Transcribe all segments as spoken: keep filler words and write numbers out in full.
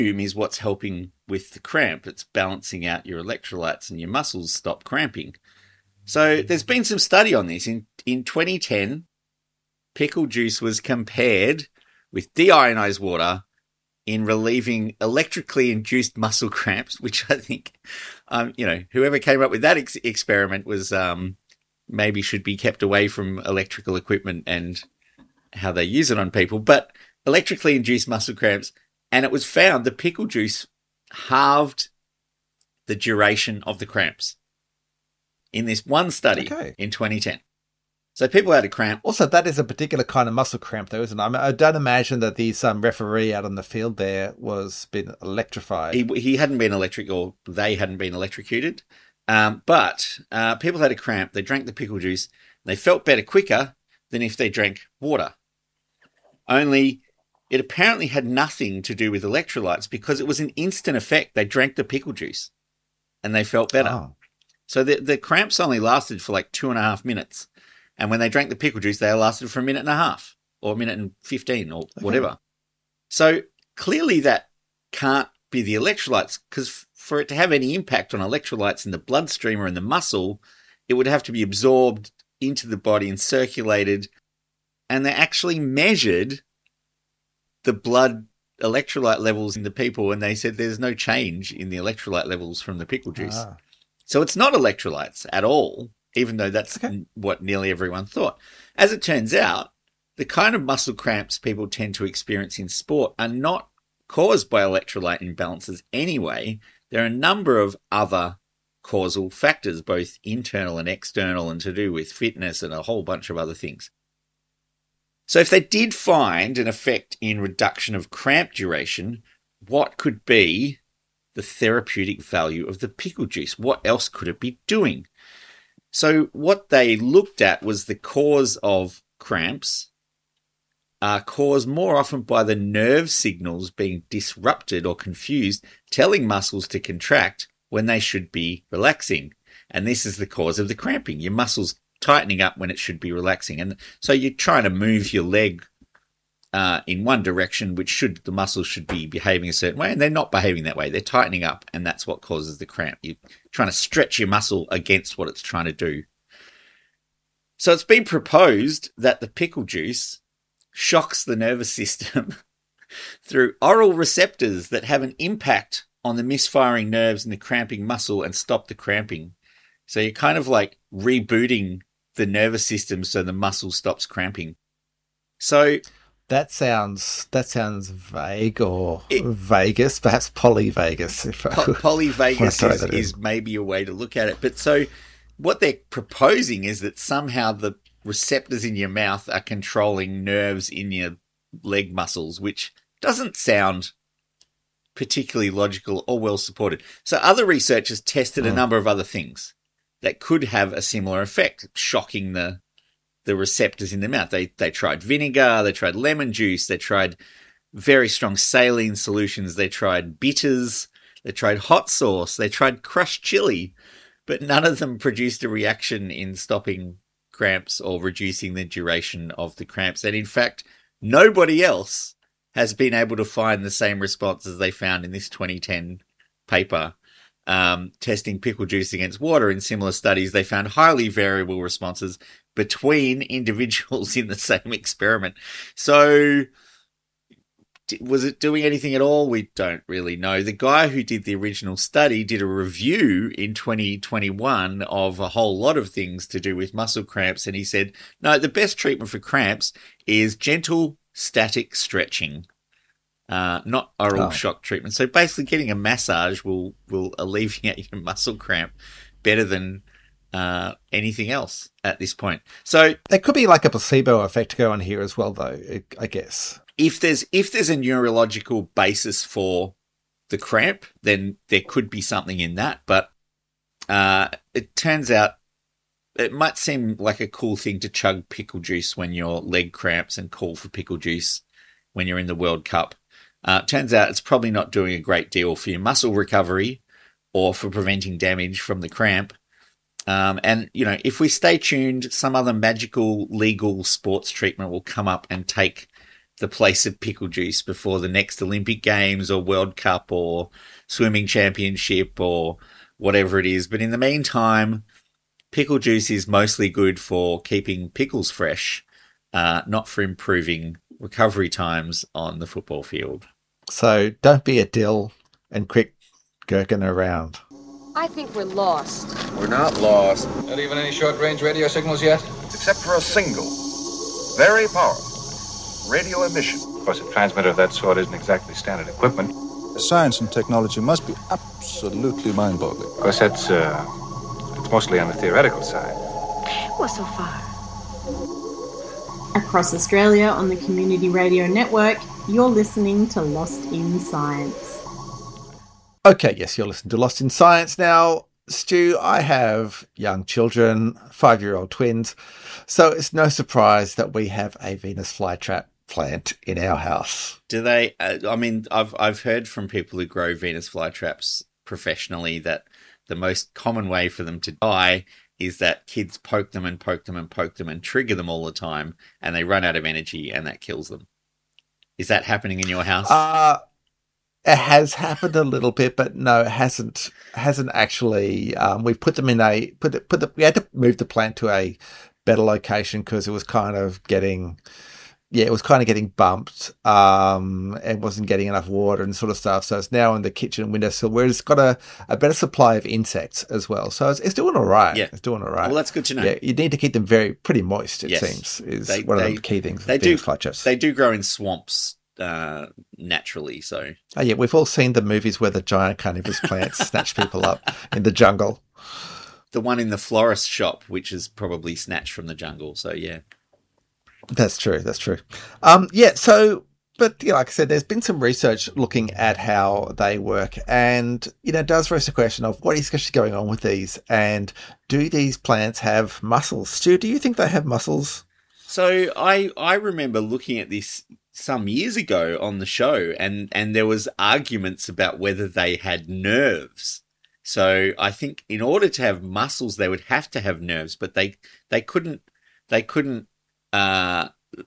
is what's helping with the cramp. It's balancing out your electrolytes and your muscles stop cramping. So there's been some study on this. In in twenty ten, pickle juice was compared with deionized water in relieving electrically induced muscle cramps, which I think, um, you know, whoever came up with that ex- experiment was um, maybe should be kept away from electrical equipment and how they use it on people. But electrically induced muscle cramps, and it was found the pickle juice halved the duration of the cramps in this one study okay. in twenty ten. So people had a cramp. Also, that is a particular kind of muscle cramp, though, isn't it? I, mean, I don't imagine that the um, referee out on the field there was been electrified. He he hadn't been electric, or they hadn't been electrocuted. Um, but uh, people had a cramp. They drank the pickle juice. They felt better quicker than if they drank water. Only it apparently had nothing to do with electrolytes because it was an instant effect. They drank the pickle juice and they felt better. Oh. So the the cramps only lasted for like two and a half minutes. And when they drank the pickle juice, they lasted for a minute and a half or a minute and fifteen or okay. whatever. So clearly that can't be the electrolytes, because for it to have any impact on electrolytes in the bloodstream or in the muscle, it would have to be absorbed into the body and circulated. And they actually measured the blood electrolyte levels in the people, and they said there's no change in the electrolyte levels from the pickle juice. Ah. So it's not electrolytes at all, even though that's okay. what nearly everyone thought. As it turns out, the kind of muscle cramps people tend to experience in sport are not caused by electrolyte imbalances anyway. There are a number of other causal factors, both internal and external, and to do with fitness and a whole bunch of other things. So if they did find an effect in reduction of cramp duration, what could be the therapeutic value of the pickle juice? What else could it be doing? So what they looked at was the cause of cramps are caused more often by the nerve signals being disrupted or confused, telling muscles to contract when they should be relaxing. And this is the cause of the cramping. Your muscles tightening up when it should be relaxing. And so you're trying to move your leg uh, in one direction, which should the muscles should be behaving a certain way, and they're not behaving that way. They're tightening up, and that's what causes the cramp. You're trying to stretch your muscle against what it's trying to do. So it's been proposed that the pickle juice shocks the nervous system through oral receptors that have an impact on the misfiring nerves in the cramping muscle and stop the cramping. So you're kind of like rebooting the nervous system so the muscle stops cramping. So that sounds that sounds vague, or it, Vegas, perhaps polyvagus. If po- polyvagus is, is, is maybe a way to look at it. But so what they're proposing is that somehow the receptors in your mouth are controlling nerves in your leg muscles, which doesn't sound particularly logical or well supported. So other researchers tested a mm. number of other things that could have a similar effect, shocking the the receptors in the mouth. They they tried vinegar, they tried lemon juice, they tried very strong saline solutions, they tried bitters, they tried hot sauce, they tried crushed chili, but none of them produced a reaction in stopping cramps or reducing the duration of the cramps. And in fact, nobody else has been able to find the same response as they found in this twenty ten paper. Um, testing pickle juice against water in similar studies, they found highly variable responses between individuals in the same experiment. So was it doing anything at all? We don't really know. The guy who did the original study did a review in twenty twenty-one of a whole lot of things to do with muscle cramps, and he said, no, the best treatment for cramps is gentle static stretching. Uh, not oral oh. shock treatment. So basically getting a massage will, will alleviate your muscle cramp better than uh, anything else at this point. So there could be like a placebo effect going on here as well, though, I guess. If there's if there's a neurological basis for the cramp, then there could be something in that. But uh, it turns out it might seem like a cool thing to chug pickle juice when your leg cramps and call for pickle juice when you're in the World Cup. Uh, turns out it's probably not doing a great deal for your muscle recovery or for preventing damage from the cramp. Um, and, you know, if we stay tuned, some other magical legal sports treatment will come up and take the place of pickle juice before the next Olympic Games or World Cup or swimming championship or whatever it is. But in the meantime, pickle juice is mostly good for keeping pickles fresh, uh, not for improving recovery times on the football field. So don't be a dill and quit gurking around. I think we're lost. We're not lost. Not even any short-range radio signals yet? Except for a single, very powerful radio emission. Of course, a transmitter of that sort isn't exactly standard equipment. Science and technology must be absolutely mind-boggling. Of course, that's, uh, it's mostly on the theoretical side. Well, so far. Across Australia on the Community Radio Network, you're listening to Lost in Science. Okay, yes, you're listening to Lost in Science. Now, Stu, I have young children, five-year-old twins, so it's no surprise that we have a Venus flytrap plant in our house. Do they? Uh, I mean, I've I've heard from people who grow Venus flytraps professionally that the most common way for them to die is that kids poke them and poke them and poke them and trigger them all the time, and they run out of energy, and that kills them. Is that happening in your house? Uh It has happened a little bit, but no, it hasn't. Hasn't actually. Um, we've put them in a put it, put the. We had to move the plant to a better location because it was kind of getting, yeah, it was kind of getting bumped. Um, it wasn't getting enough water and sort of stuff. So it's now in the kitchen windowsill where it's got a, a better supply of insects as well. So it's, it's doing all right. Yeah, it's doing all right. Well, that's good to know. Yeah, you need to keep them very pretty moist. It yes. seems is they, one they, of the key things. They do. Flytraps. They do grow in swamps. Uh, naturally, so oh yeah, we've all seen the movies where the giant carnivorous plants snatch people up in the jungle. The one in the florist shop, which is probably snatched from the jungle. So yeah, that's true. That's true. Um, yeah. So, but yeah, like I said, there's been some research looking at how they work, and you know, it does raise the question of what is actually going on with these, and do these plants have muscles? Stu, do you think they have muscles? So I I remember looking at this some years ago on the show, and, and there was arguments about whether they had nerves. So I think in order to have muscles, they would have to have nerves, but they they couldn't they couldn't uh,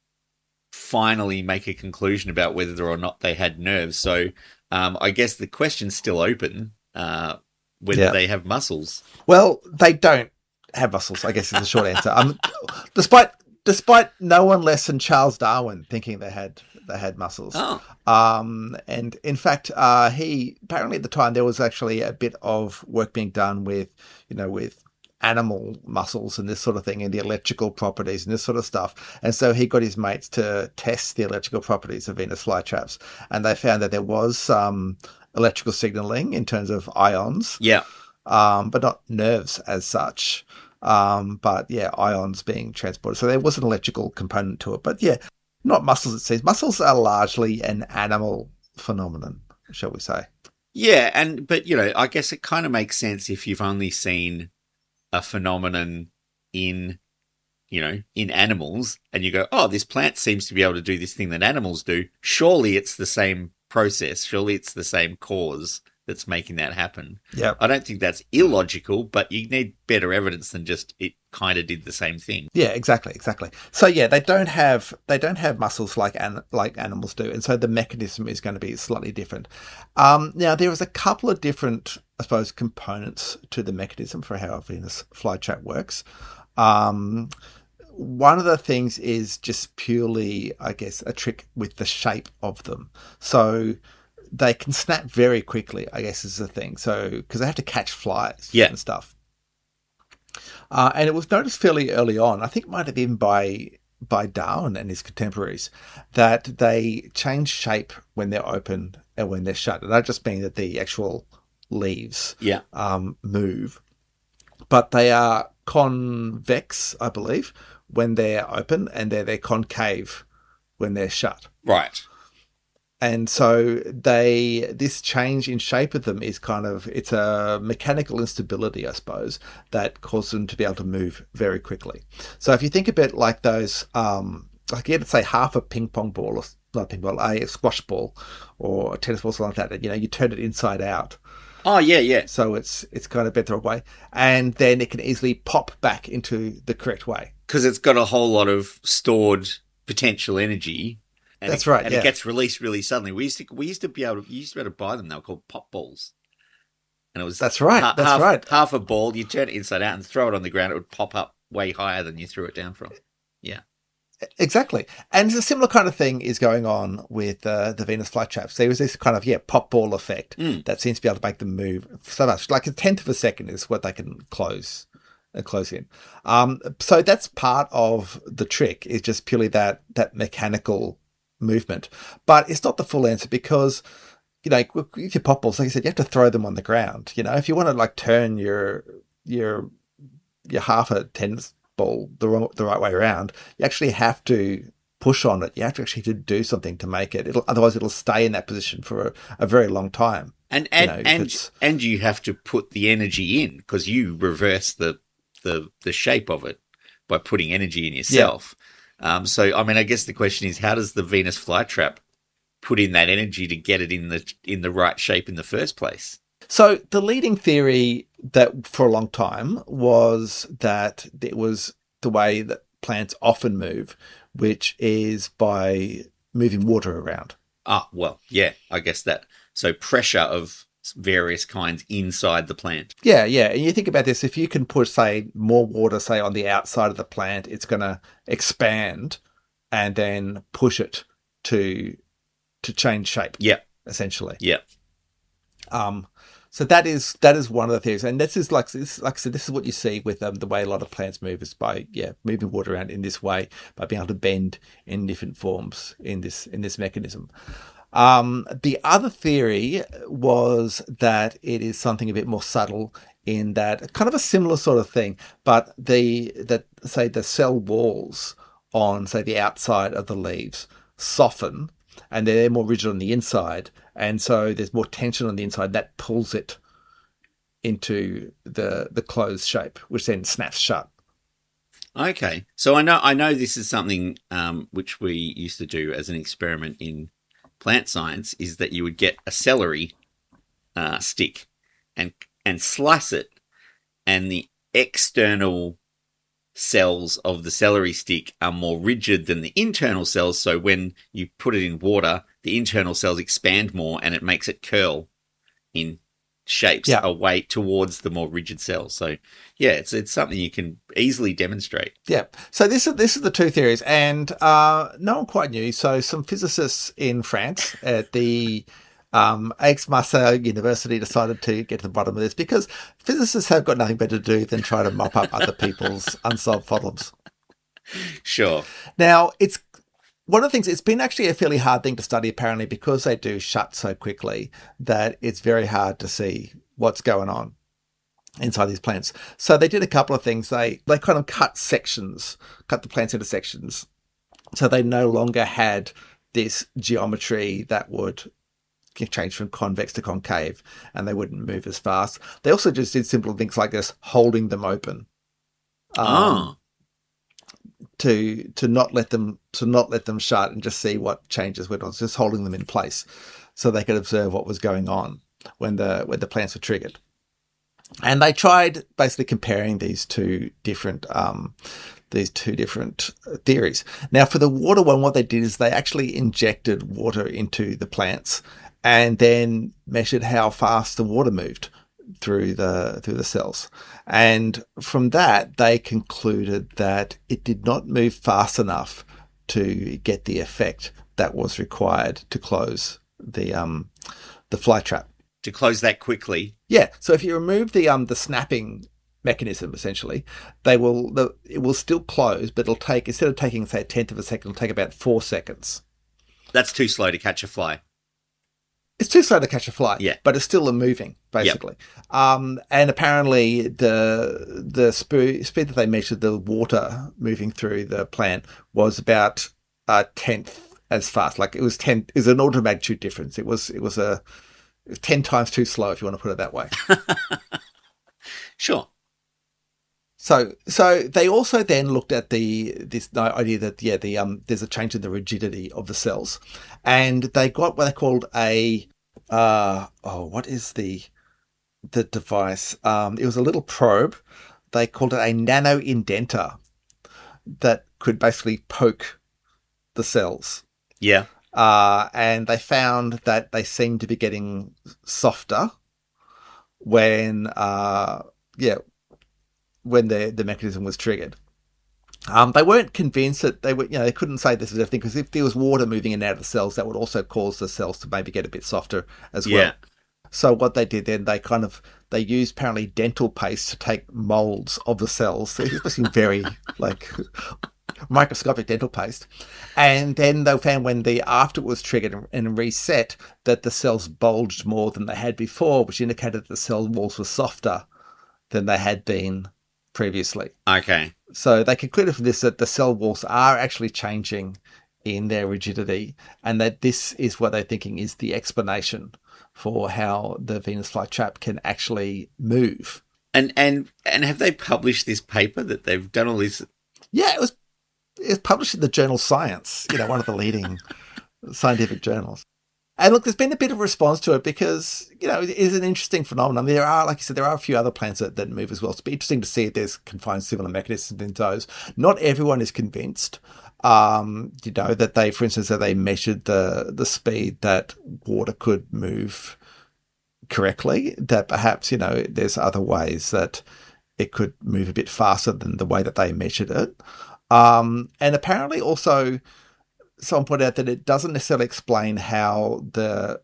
finally make a conclusion about whether or not they had nerves. So um, I guess the question's still open uh, whether yeah. they have muscles. Well, they don't have muscles, I guess is the short answer. Um, despite. Despite no one less than Charles Darwin thinking they had they had muscles. Oh. Um, and in fact, uh, he apparently at the time there was actually a bit of work being done with, you know, with animal muscles and this sort of thing and the electrical properties and this sort of stuff. And so he got his mates to test the electrical properties of Venus flytraps, and they found that there was some electrical signaling in terms of ions. Yeah. Um, but not nerves as such. Um, but yeah, ions being transported. So there was an electrical component to it, but yeah, not muscles, it seems. Muscles are largely an animal phenomenon, shall we say. Yeah. And, but you know, I guess it kind of makes sense if you've only seen a phenomenon in, you know, in animals and you go, oh, this plant seems to be able to do this thing that animals do. Surely it's the same process. Surely it's the same cause that's making that happen. Yeah, I don't think that's illogical, but you need better evidence than just it kind of did the same thing. Yeah, exactly, exactly. So yeah, they don't have they don't have muscles like an, like animals do, and so the mechanism is going to be slightly different. Um, now there is a couple of different, I suppose, components to the mechanism for how a Venus flytrap works. Um, one of the things is just purely, I guess, a trick with the shape of them. So they can snap very quickly, I guess is the thing. So, because they have to catch flies yeah. and stuff. Uh, and it was noticed fairly early on, I think it might have been by by Darwin and his contemporaries, that they change shape when they're open and when they're shut. And that just means that the actual leaves yeah. um, move. But they are convex, I believe, when they're open, and they're, they're concave when they're shut. Right. And so they, this change in shape of them is kind of, it's a mechanical instability, I suppose, that causes them to be able to move very quickly. So if you think a bit like those, um, like you had to say half a ping pong ball, or not a ping pong, a squash ball or a tennis ball, something like that, and, you know, you turn it inside out. Oh, yeah, yeah. So it's it's kind of bent the wrong way. And then it can easily pop back into the correct way. Because it's got a whole lot of stored potential energy. And That's it, right, And yeah. it gets released really suddenly. We used to we used to be able to, you used to be able to buy them. They were called pop balls. And it was That's right, ha- that's half, right. half a ball. You turn it inside out and throw it on the ground. It would pop up way higher than you threw it down from. Yeah. Exactly. And a similar kind of thing is going on with uh, the Venus flytraps. There was this kind of, yeah, pop ball effect Mm. that seems to be able to make them move so much. Like a tenth of a second is what they can close uh, close in. Um, so that's part of the trick, is just purely that that mechanical movement. But it's not the full answer because, you know, with your pop balls, like I said, you have to throw them on the ground. You know, if you want to like turn your your your half a tennis ball the wrong, the right way around, you actually have to push on it. You have to actually to do something to make it. It'll, otherwise, it'll stay in that position for a, a very long time. And and You know, if and, it's- and you have to put the energy in because you reverse the, the the shape of it by putting energy in yourself. Um, so I mean, I guess the question is, how does the Venus flytrap put in that energy to get it in the in the right shape in the first place? So the leading theory that for a long time was that it was the way that plants often move, which is by moving water around. Ah, well, yeah, I guess that. So pressure of various kinds inside the plant. Yeah, yeah. And you think about this, if you can put, say, more water, say, on the outside of the plant, it's going to expand and then push it to to change shape. Yep. Essentially. Yep. Um, so that is that is one of the theories, and this is like this, like I said, this is what you see with um, the way a lot of plants move is by yeah moving water around in this way, by being able to bend in different forms in this in this mechanism. Um, the other theory was that it is something a bit more subtle, in that kind of a similar sort of thing, but the that say the cell walls on say the outside of the leaves soften, and they're more rigid on the inside, and so there's more tension on the inside that pulls it into the the closed shape, which then snaps shut. Okay, so I know I know this is something um, which we used to do as an experiment in plant science, is that you would get a celery uh, stick and and slice it, and the external cells of the celery stick are more rigid than the internal cells. So when you put it in water, the internal cells expand more, and it makes it curl in shapes Yeah. away towards the more rigid cells. So yeah, it's it's something you can easily demonstrate. Yeah. So this is this is the two theories, and uh, no one quite knew. So some physicists in France at the um, Aix-Marseille University decided to get to the bottom of this, because physicists have got nothing better to do than try to mop up other people's unsolved problems. Sure. Now, it's one of the things, it's been actually a fairly hard thing to study, apparently, because they do shut so quickly that it's very hard to see what's going on inside these plants. So they did a couple of things. They they kind of cut sections, cut the plants into sections, so they no longer had this geometry that would change from convex to concave, and they wouldn't move as fast. They also just did simple things like this, holding them open. Um, Ah. to to not let them to not let them shut, and just see what changes went on, just holding them in place so they could observe what was going on when the when the plants were triggered. And they tried basically comparing these two different um, these two different theories. Now, for the water one, what they did is they actually injected water into the plants and then measured how fast the water moved through the through the cells. And from that, they concluded that it did not move fast enough to get the effect that was required to close the um the fly trap. To close that quickly. Yeah. So if you remove the um the snapping mechanism, essentially, they will the it will still close, but it'll take, instead of taking say a tenth of a second, it'll take about four seconds. That's too slow to catch a fly. It's too slow to catch a fly, Yeah. but it's still a moving, basically. Um, and apparently the the sp- speed that they measured the water moving through the plant was about a tenth as fast. Like it was ten, it was an order of magnitude difference. It was it was a it was ten times too slow, if you want to put it that way. Sure. So, so they also then looked at the this idea that yeah, the um, there's a change in the rigidity of the cells, and they got what they called a uh oh, what is the the device? Um, it was a little probe. They called it a nano indenter that could basically poke the cells Yeah. Uh, and they found that they seemed to be getting softer when, uh, yeah, when the, the mechanism was triggered. Um, they weren't convinced that they were, you know, they couldn't say this is everything, because if there was water moving in and out of the cells, that would also cause the cells to maybe get a bit softer as well. Yeah. So what they did then, they kind of, they used apparently dental paste to take molds of the cells. So it was very like microscopic dental paste. And then they found when the after it was triggered and reset that the cells bulged more than they had before, which indicated that the cell walls were softer than they had been previously. Okay. So they concluded from this that the cell walls are actually changing in their rigidity, and that this is what they're thinking is the explanation for how the Venus flytrap can actually move. And and and have they published this paper that they've done all this? Yeah, it was it was published in the journal Science, you know, one of the leading scientific journals. And look, there's been a bit of a response to it because, you know, it is an interesting phenomenon. There are, like you said, there are a few other planets that, that move as well. It's be interesting to see if there's can find similar mechanisms in those. Not everyone is convinced. Um, you know, that they, for instance, that they measured the the speed that water could move correctly, that perhaps, you know, there's other ways that it could move a bit faster than the way that they measured it. Um, and apparently also someone pointed out that it doesn't necessarily explain how the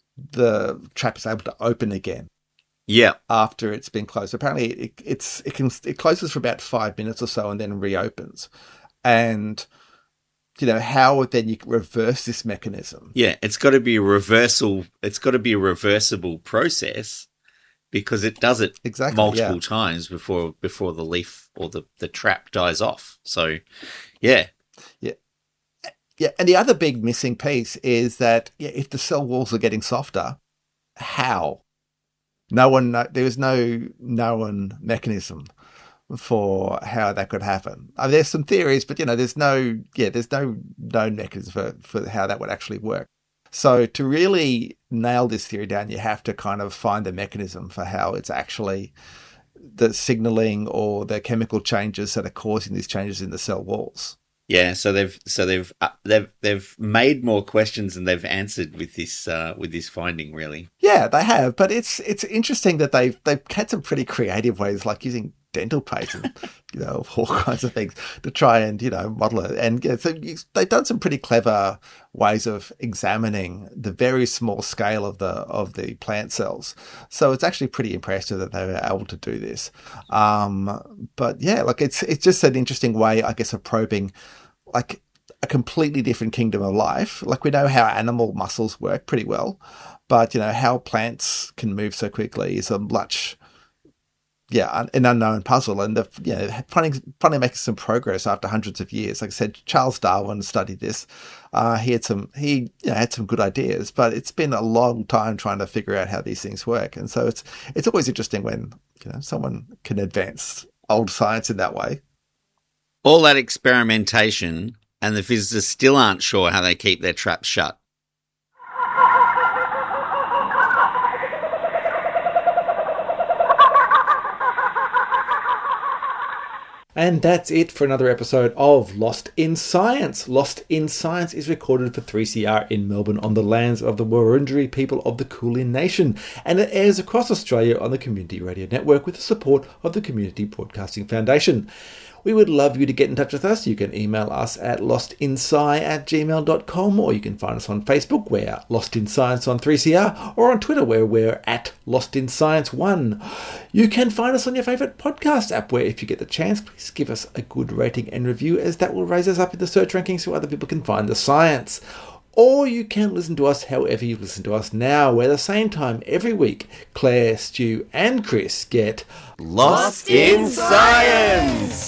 the trap is able to open again. Yeah. After it's been closed. Apparently it, it's it can it closes for about five minutes or so and then reopens. And you know, how then you can reverse this mechanism. Yeah, it's got to be a reversal. It's got to be a reversible process because it does it exactly, multiple yeah. times before before the leaf or the, the trap dies off. So, yeah. Yeah. Yeah, and the other big missing piece is that yeah, if the cell walls are getting softer, how? No one, there is no known mechanism for how that could happen. I mean, there's some theories, but you know, there's no, yeah, there's no known mechanism for, for how that would actually work. So to really nail this theory down, you have to kind of find the mechanism for how it's actually the signaling or the chemical changes that are causing these changes in the cell walls. Yeah, so they've so they've uh, they've they've made more questions than they've answered with this uh, with this finding, really. Yeah, they have, but it's it's interesting that they've they've had some pretty creative ways, like using dental paste and you know all kinds of things to try and you know model it. And yeah, so you, they've done some pretty clever ways of examining the very small scale of the of the plant cells. So it's actually pretty impressive that they were able to do this. Um, but yeah, like it's it's just an interesting way, I guess, of probing like a completely different kingdom of life. Like we know how animal muscles work pretty well, but you know how plants can move so quickly is a much, yeah, an unknown puzzle. And the, you know, finally, finally making some progress after hundreds of years. Like I said, Charles Darwin studied this. Uh, he had some, he you know, had some good ideas, but it's been a long time trying to figure out how these things work. And so it's it's always interesting when you know someone can advance old science in that way. All that experimentation, and the physicists still aren't sure how they keep their traps shut. And that's it for another episode of Lost in Science. Lost in Science is recorded for three C R in Melbourne on the lands of the Wurundjeri people of the Kulin Nation, and it airs across Australia on the Community Radio Network with the support of the Community Broadcasting Foundation. We would love you to get in touch with us. You can email us at lostinsci at gmail dot com, or you can find us on Facebook, we're Lost in Science on three C R, or on Twitter, where we're at Lost in Science one. You can find us on your favourite podcast app, where if you get the chance, please give us a good rating and review, as that will raise us up in the search rankings so other people can find the science. Or you can listen to us however you listen to us now, where at the same time every week, Claire, Stu and Chris get Lost in Science!